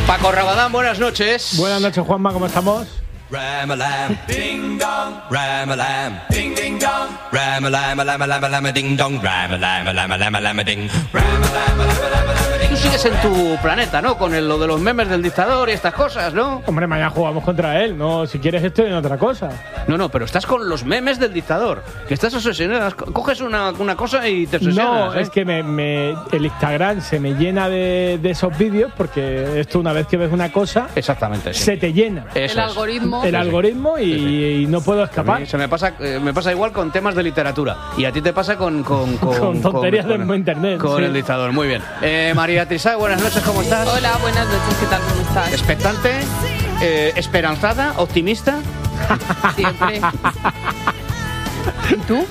Paco Rabadán, buenas noches. Buenas noches, Juanma, ¿cómo estamos? Ram-a-lam, ding dong, ram-a-lam, ding ding dong, ram-a-lam, lam-a-lam, ding dong, ram-a-lam, ding, ram-a-lam. Tú sigues en tu planeta, ¿no? Con lo de los memes del dictador y estas cosas, ¿no? Hombre, mañana jugamos contra él, no, si quieres estoy en otra cosa. No, pero estás con los memes del dictador, que estás obsesionado. Coges una cosa y te obsesionas. No, es que el Instagram se me llena de esos vídeos, porque esto una vez que ves una cosa, exactamente, sí, se te llena. Eso el algoritmo. El algoritmo y no puedo escapar. Se me pasa igual con temas de literatura. Y a ti te pasa con tonterías de internet. Con el dictador, muy bien. María Trisá, buenas noches, ¿cómo estás? Hola, buenas noches, ¿qué tal? ¿Cómo estás? Expectante, esperanzada, optimista. Siempre. ¿Y tú?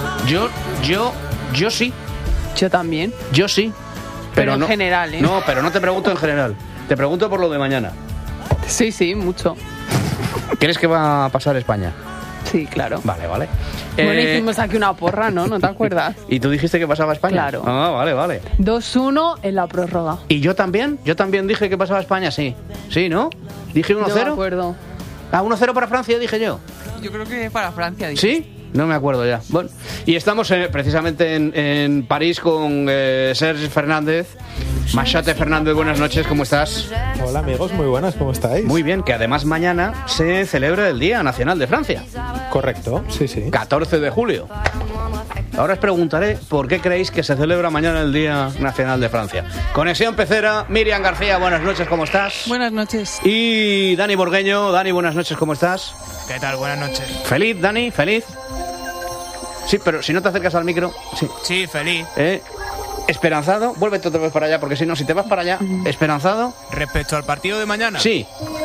Yo sí. Yo también. Yo sí. Pero en no, general, ¿eh? No, pero no te pregunto en general. Te pregunto por lo de mañana. Sí, mucho. ¿Crees que va a pasar España? Sí, claro. Vale. Bueno, hicimos aquí una porra, ¿no? ¿No te acuerdas? ¿Y tú dijiste que pasaba España? Claro. Ah, vale. 2-1 en la prórroga. ¿Y yo también? Yo también dije que pasaba España, sí. Sí, ¿no? ¿Dije 1-0? No me acuerdo. Ah, 1-0 para Francia, dije yo. Yo creo que para Francia. Dices. ¿Sí? No me acuerdo ya. Bueno, y estamos precisamente en París con Serge Fernández. Machate Fernández, buenas noches, ¿cómo estás? Hola amigos, muy buenas, ¿cómo estáis? Muy bien, que además mañana se celebra el Día Nacional de Francia. Correcto, sí. 14 de julio. Ahora os preguntaré por qué creéis que se celebra mañana el Día Nacional de Francia. Conexión Pecera, Miriam García, buenas noches, ¿cómo estás? Buenas noches. Y Dani Borgueño, Dani, buenas noches, ¿cómo estás? ¿Qué tal? Buenas noches. ¿Feliz, Dani? ¿Feliz? Sí, pero si no te acercas al micro, sí. Sí, feliz. ¿Esperanzado? Vuélvete otra vez para allá, porque si no, si te vas para allá, ¿esperanzado? ¿Respecto al partido de mañana? Sí.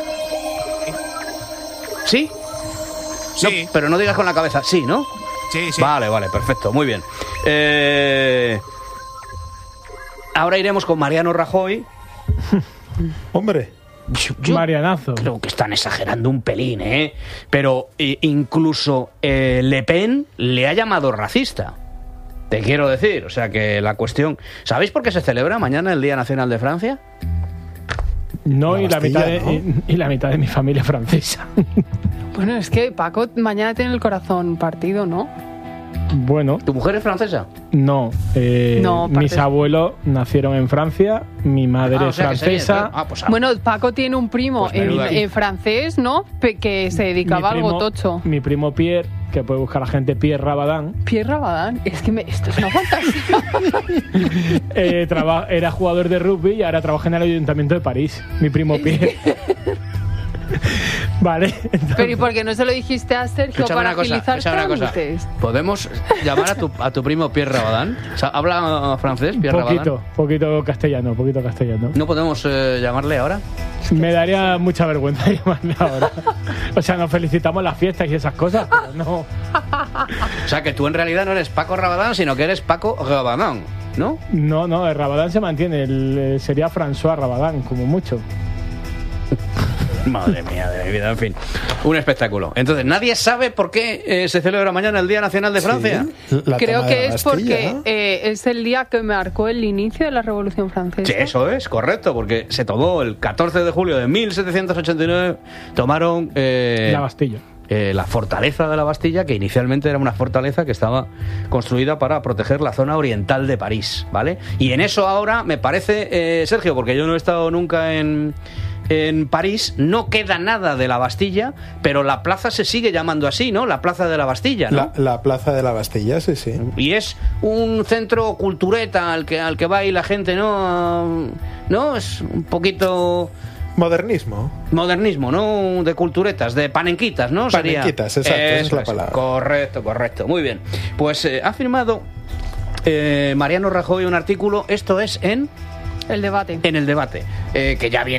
¿Sí? Sí. No, pero no digas con la cabeza, sí, ¿no? Sí. Vale, perfecto, muy bien. Ahora iremos con Mariano Rajoy. Hombre. Yo Marianazo. Creo que están exagerando un pelín, ¿eh? Pero incluso Le Pen le ha llamado racista. Te quiero decir, o sea que la cuestión... ¿Sabéis por qué se celebra mañana el Día Nacional de Francia? No, la Bastilla, y la mitad de mi familia es francesa. Bueno, es que Paco mañana tiene el corazón partido, ¿no? Bueno. ¿Tu mujer es francesa? No. No, mis abuelos nacieron en Francia, mi madre es francesa. Bueno, Paco tiene un primo Pues en francés, ¿no? Que se dedicaba a algo tocho. Mi primo Pierre, que puede buscar a la gente, Pierre Rabadán. Pierre Rabadán, es que esto es una fantasía. Era jugador de rugby y ahora trabaja en el Ayuntamiento de París. Mi primo Pierre. Vale. Entonces... Pero ¿y por qué no se lo dijiste a Sergio para agilizar trámites? ¿Podemos llamar a tu primo Pierre Rabadán? O sea, ¿habla francés, Pierre Rabadán? Poquito castellano. ¿No podemos llamarle ahora? Me daría mucha vergüenza llamarle ahora. O sea, nos felicitamos las fiestas y esas cosas, pero no... O sea, que tú en realidad no eres Paco Rabadán, sino que eres Paco Rabadán, ¿no? No, el Rabadán se mantiene. Sería François Rabadán, como mucho. Madre mía de mi vida, en fin. Un espectáculo. Entonces, ¿nadie sabe por qué se celebra mañana el Día Nacional de Francia? Sí, creo que es Bastilla, porque ¿no? Es el día que marcó el inicio de la Revolución Francesa. Sí, eso es, correcto, porque se tomó el 14 de julio de 1789, tomaron... la Bastilla. La fortaleza de la Bastilla, que inicialmente era una fortaleza que estaba construida para proteger la zona oriental de París, ¿vale? Y en eso ahora me parece, Sergio, porque yo no he estado nunca en París, no queda nada de la Bastilla, pero la plaza se sigue llamando así, ¿no? La Plaza de la Bastilla, ¿no? La Plaza de la Bastilla, sí. Y es un centro cultureta al que va ahí la gente, ¿no? ¿No? Es un poquito... Modernismo, ¿no? De culturetas, de panenquitas, ¿no? Panenquitas, exacto, esa es la palabra. Correcto. Muy bien. Pues ha firmado Mariano Rajoy un artículo, esto es en... El debate. En el debate, que ya viene